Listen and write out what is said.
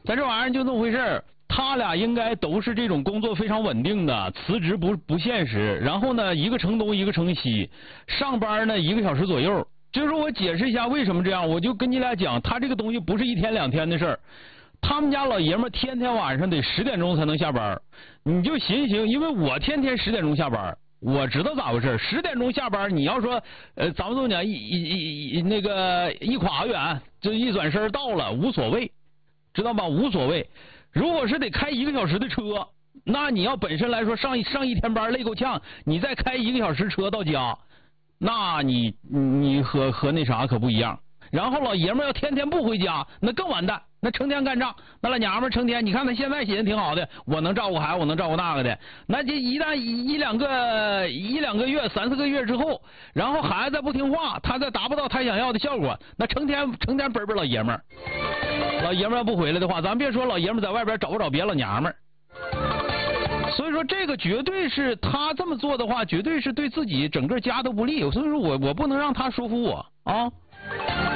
咱这玩意儿就那么回事儿。他俩应该都是这种工作非常稳定的，辞职不现实。然后呢，一个城东，一个城西，上班呢1个小时左右。就是我解释一下为什么这样，我就跟你俩讲，他这个东西不是1天2天的事儿。他们家老爷们天天晚上得10点钟才能下班，你就寻思，因为我天天10点钟下班。我知道咋回事，10点钟下班，你要说，咱们都讲那个一跨远，就一转身到了，无所谓，知道吧？无所谓。如果是得开1个小时的车，那你要本身来说上一天班累够呛，你再开1个小时车到家，那你和那啥可不一样。然后老爷们要天天不回家，那更完蛋，那成天干仗，那老娘们成天，你看他现在寻思挺好的，我能照顾孩子，我能照顾那个的，那这一旦一两个月、3、4个月之后，然后孩子再不听话，他再达不到他想要的效果，那成天奔老爷们儿。老爷们要不回来的话，咱别说老爷们在外边找不着别老娘们儿。所以说这个绝对是他这么做的话，绝对是对自己整个家都不利。所以说我不能让他说服我啊。